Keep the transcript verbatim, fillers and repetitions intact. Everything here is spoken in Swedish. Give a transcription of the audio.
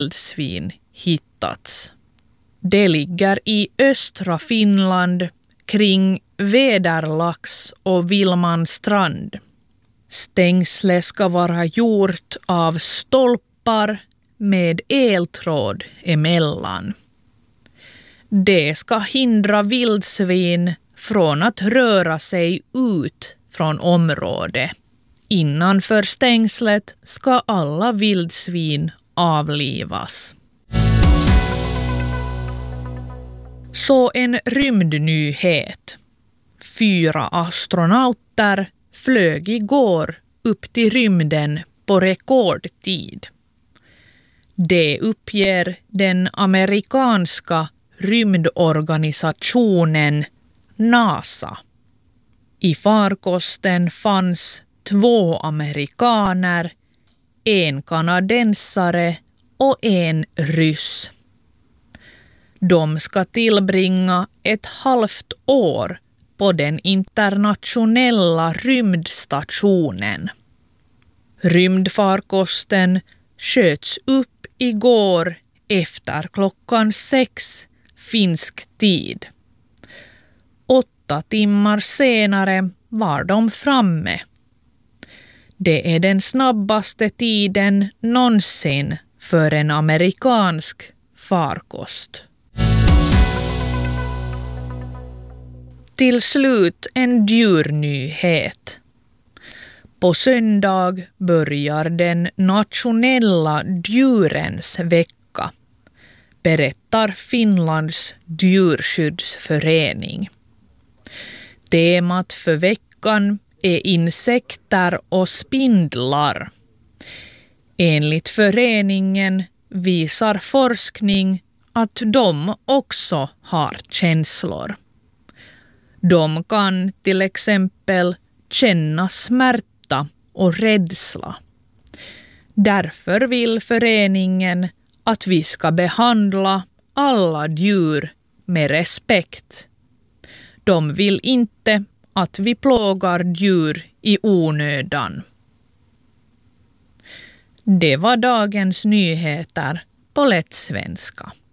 vildsvin hittats. Det ligger i östra Finland kring Väderlax och Vilmanstrand. Stängslet ska vara gjort av stolpar med eltråd emellan. Det ska hindra vildsvin från att röra sig ut från området. Innanför stängslet ska alla vildsvin avlivas. Så en rymdnyhet. Fyra astronauter flög igår upp till rymden på rekordtid. Det uppger den amerikanska rymdorganisationen NASA. I farkosten fanns två amerikaner, en kanadensare och en ryss. De ska tillbringa ett halvt år på den internationella rymdstationen. Rymdfarkosten sköts upp igår efter klockan sex finsk tid. Åtta timmar senare var de framme. Det är den snabbaste tiden någonsin för en amerikansk farkost. Till slut en djurnyhet. På söndag börjar den nationella djurens vecka, berättar Finlands djurskyddsförening. Temat för veckan är insekter och spindlar. Enligt föreningen visar forskning att de också har känslor. De kan till exempel känna smärta och rädsla. Därför vill föreningen att vi ska behandla alla djur med respekt. De vill inte att vi plågar djur i onödan. Det var dagens nyheter på lätt svenska.